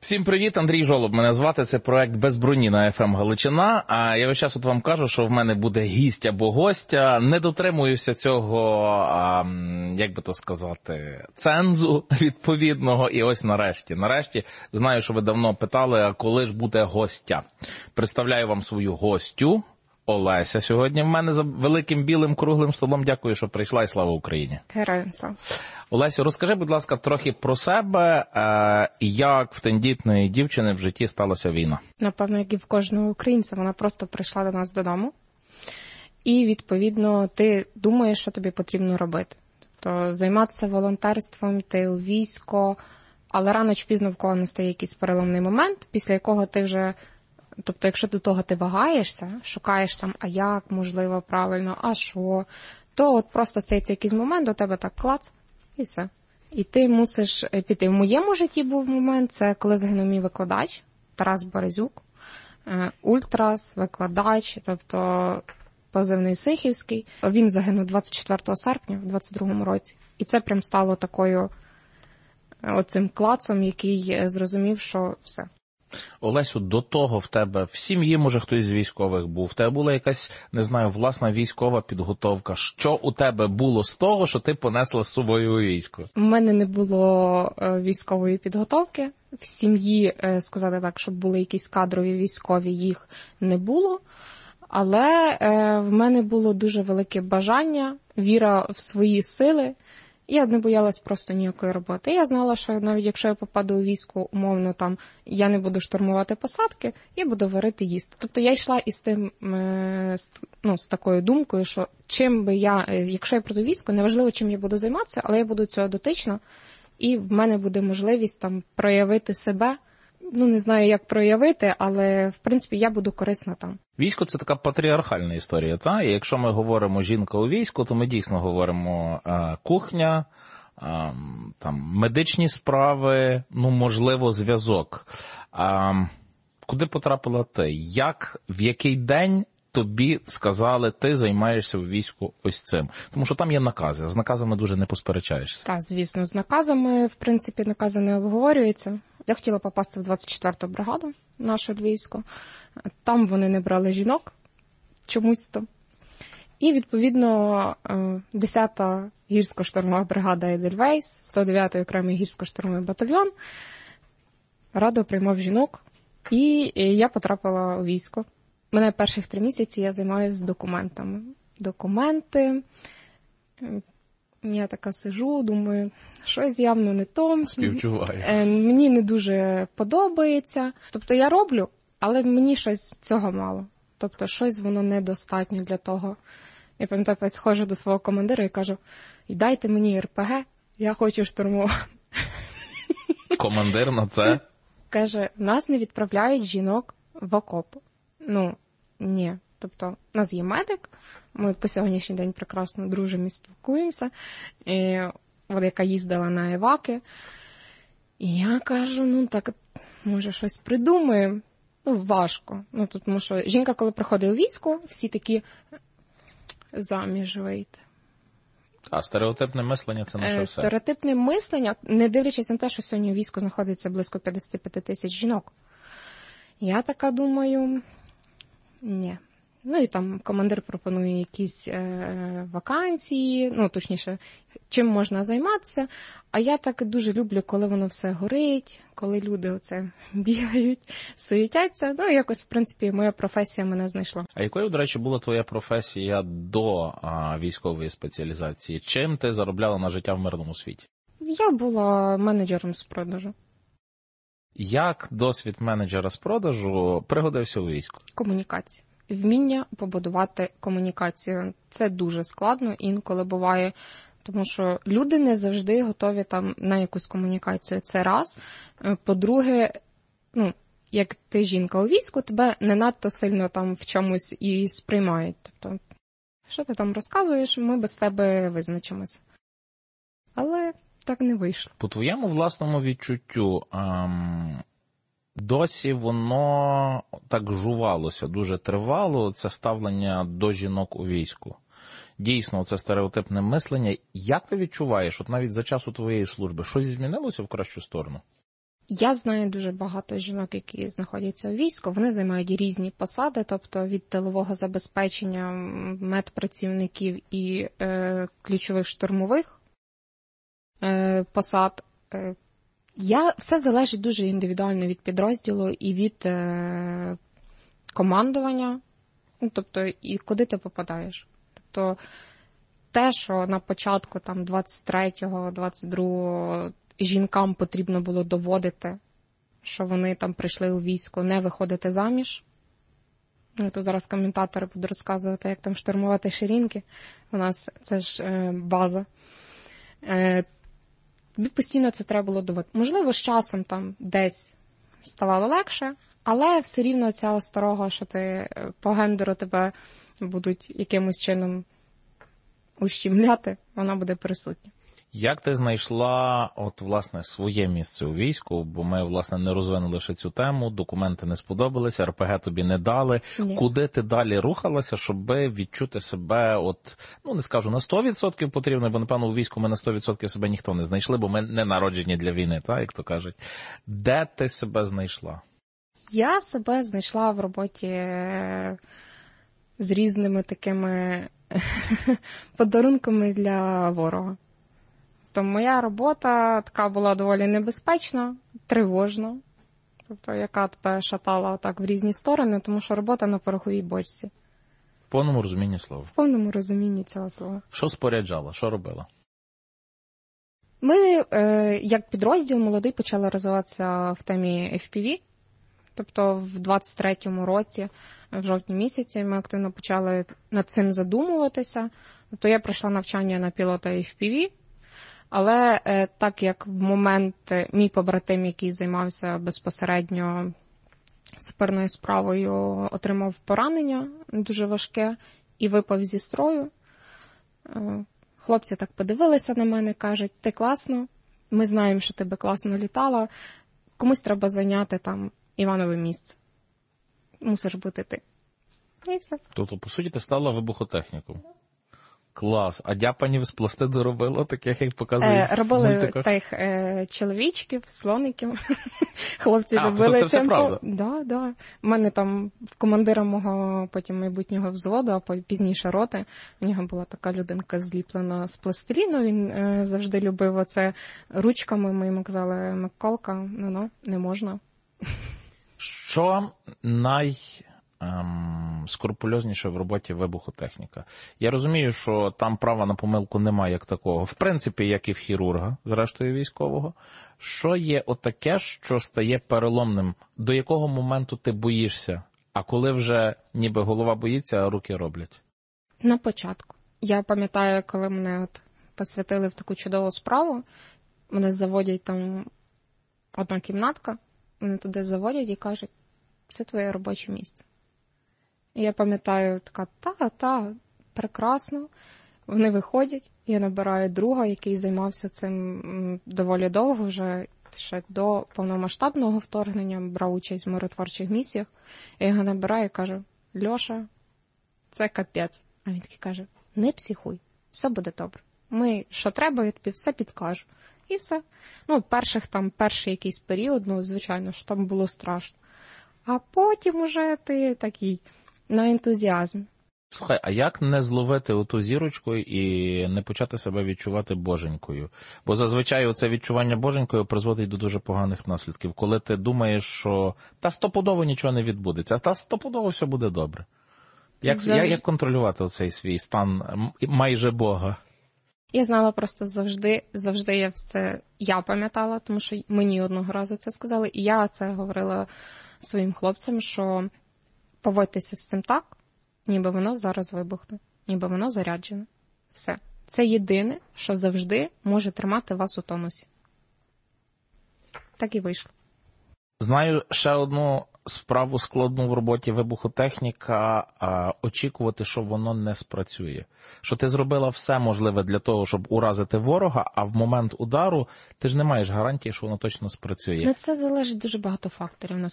Всім привіт, Андрій Жолоб мене звати, це проект «Без броні» на FM Галичина. А я весь час вам кажу, що в мене буде гість або гостя. Не дотримуюся цього, як би то сказати, цензу відповідного. І ось нарешті, знаю, що ви давно питали, а коли ж буде гостя. Представляю вам свою гостю. Олеся сьогодні в мене за великим білим круглим столом. Дякую, що прийшла, і слава Україні. Героям слава. Олесю, розкажи, будь ласка, трохи про себе, як в тендітної дівчини в житті сталася війна. Напевно, як і в кожного українця, вона просто прийшла до нас додому. І, відповідно, ти думаєш, що тобі потрібно робити. Тобто займатися волонтерством, йти у військо, але рано чи пізно в кого настає якийсь переломний момент, після якого ти вже... Тобто, якщо до того ти вагаєшся, шукаєш там, а як, можливо, правильно, а що, то от просто стається якийсь момент, до тебе так клац, і все. І ти мусиш піти. В моєму житті був момент, це коли загинув мій викладач, Тарас Березюк, ультрас, викладач, тобто позивний Сихівський. Він загинув 24 серпня в 22-му році. І це прям стало такою, оцим клацом, який зрозумів, що все. Олесю, до того в тебе в сім'ї, може, хтось з військових був, в тебе була якась, не знаю, власна військова підготовка. Що у тебе було з того, що ти понесла з собою у військо? У мене не було військової підготовки. В сім'ї, сказати так, щоб були якісь кадрові військові, їх не було. Але в мене було дуже велике бажання, віра в свої сили. Я не боялась просто ніякої роботи. Я знала, що навіть якщо я попаду у військо, умовно, там, я не буду штурмувати посадки, я буду варити їсти. Тобто я йшла із тим, з такою думкою, що чим би я, якщо я прийду у військо, неважливо, чим я буду займатися, але я буду цього дотична, і в мене буде можливість там проявити себе. Не знаю, як проявити, але, в принципі, я буду корисна там. Військо – це така патріархальна історія, та? І якщо ми говоримо «жінка у війську», то ми дійсно говоримо кухня, там, медичні справи, можливо, зв'язок. Куди потрапила ти? В який день тобі сказали, ти займаєшся в війську ось цим? Тому що там є накази, з наказами дуже не посперечаєшся. Так, звісно, з наказами, в принципі, накази не обговорюються. Я хотіла попасти в 24-ту бригаду, нашу львівську. Там вони не брали жінок, чомусь то. І, відповідно, 10-та гірсько-штурмова бригада «Едельвейс», 109-й окремий гірсько-штурмовий батальйон радо приймав жінок, і я потрапила у військо. Мене перших 3 місяці я займаюся документами. Документи. Я така сижу, думаю, щось явно не то. Співчуваю. Мені не дуже подобається. Тобто я роблю, але мені щось цього мало. Тобто щось воно недостатньо для того. Я пам'ятаю, підходжу до свого командира і кажу, дайте мені РПГ, я хочу штурмувати. Командир на це? Каже, нас не відправляють жінок в окоп. Ні.Тобто, у нас є медик, ми по сьогоднішній день прекрасно дружимо і спілкуємося, яка їздила на еваки. І я кажу, так, може, щось придумаємо. Важко. Тому що жінка, коли приходить у військо, всі такі заміж вийти. А стереотипне мислення – це наше все? Стереотипне мислення, не дивлячись на те, що сьогодні у війську знаходиться близько 55 тисяч жінок. Я така думаю, ні. І там командир пропонує якісь вакансії, точніше, чим можна займатися. А я так дуже люблю, коли воно все горить, коли люди оце бігають, суетяться. Якось, в принципі, моя професія мене знайшла. А якою, до речі, була твоя професія до військової спеціалізації? Чим ти заробляла на життя в мирному світі? Я була менеджером з продажу. Як досвід менеджера з продажу пригодився у війську? Комунікація. Вміння побудувати комунікацію. Це дуже складно, інколи буває, тому що люди не завжди готові там на якусь комунікацію. Це раз. По-друге, як ти жінка у війську, тебе не надто сильно там в чомусь і сприймають. Тобто, що ти там розказуєш, ми без тебе визначимося. Але так не вийшло. По твоєму власному відчуттю, досі воно так жувалося, дуже тривало, це ставлення до жінок у війську. Дійсно, це стереотипне мислення. Як ти відчуваєш, навіть за часу твоєї служби, щось змінилося в кращу сторону? Я знаю дуже багато жінок, які знаходяться у війську. Вони займають різні посади, тобто від тилового забезпечення медпрацівників і ключових штурмових посад. Все залежить дуже індивідуально від підрозділу і від командування, ну, тобто і куди ти попадаєш. Тобто те, що на початку там 23-го, 22-го жінкам потрібно було доводити, що вони там прийшли у військо, не виходити заміж. Ну, то зараз коментатори будуть розказувати, як там штурмувати ширинки. У нас це ж база. Тобі постійно це треба було доводити. Можливо, з часом там десь ставало легше, але все рівно ця осторога, що ти по гендеру тебе будуть якимось чином ущемляти, вона буде присутня. Як ти знайшла, власне, своє місце у війську? Бо ми, власне, не розвинули ще цю тему, документи не сподобалися, РПГ тобі не дали. Ні. Куди ти далі рухалася, щоб відчути себе, не скажу на 100% потрібно, бо, напевно, у війську ми на 100% себе ніхто не знайшли, бо ми не народжені для війни, так, як то кажуть. Де ти себе знайшла? Я себе знайшла в роботі з різними такими подарунками для ворога. То моя робота така була доволі небезпечна, тривожна, тобто яка тебе шатала отак в різні сторони, тому що робота на пороховій бочці. В повному розумінні слова? В повному розумінні цього слова. Що споряджала? Що робила? Ми, як підрозділ молодий, почали розвиватися в темі FPV. Тобто в 23-му році, в жовтні місяці, ми активно почали над цим задумуватися. Тобто я пройшла навчання на пілота FPV, але так як в момент мій побратим, який займався безпосередньо саперною справою, отримав поранення дуже важке і випав зі строю, хлопці так подивилися на мене, кажуть, ти класно, ми знаємо, що тебе класно літала, комусь треба зайняти там Іванове місце. Мусиш бути ти. І все. Тобто, по суті, ти стала вибухотехніком. Клас. А дяпанів з пластиду робила, таких, як показують в робили тих чоловічків, слоників. Хлопці любили це все правда? Да. У мене там командира мого потім майбутнього взводу, а пізніше роти, у нього була така людинка зліплена з пластиліну, він завжди любив оце ручками, ми йому казали, Миколка, не можна. Що скрупульозніше в роботі вибухотехніка? Я розумію, що там права на помилку немає як такого. В принципі, як і в хірурга, зрештою військового. Що є отаке, що стає переломним? До якого моменту ти боїшся? А коли вже ніби голова боїться, а руки роблять? На початку. Я пам'ятаю, коли мене посвятили в таку чудову справу, мене заводять там одна кімнатка, мене туди заводять і кажуть, це твоє робоче місце. І я пам'ятаю, така, прекрасно. Вони виходять, я набираю друга, який займався цим доволі довго, вже ще до повномасштабного вторгнення, брав участь в миротворчих місіях. Я його набираю і кажу, Льоша, це капець. А він такий каже, не психуй, все буде добре. Ми, що треба, я тобі все підкажу. І все. Перший якийсь період, звичайно, що там було страшно. А потім уже ти такий на ентузіазм. Слухай, а як не зловити оту зірочку і не почати себе відчувати боженькою? Бо зазвичай оце відчування боженькою призводить до дуже поганих наслідків. Коли ти думаєш, що стопудово нічого не відбудеться, стопудово все буде добре. Як контролювати оцей свій стан майже Бога? Я знала просто завжди я пам'ятала, тому що мені одного разу це сказали, і я це говорила своїм хлопцям, що поводьтеся з цим так, ніби воно зараз вибухне, ніби воно заряджене. Все. Це єдине, що завжди може тримати вас у тонусі. Так і вийшло. Знаю ще одну справу складну в роботі вибухотехніка, очікувати, що воно не спрацює. Що ти зробила все можливе для того, щоб уразити ворога, а в момент удару ти ж не маєш гарантії, що воно точно спрацює. Це залежить дуже багато факторів.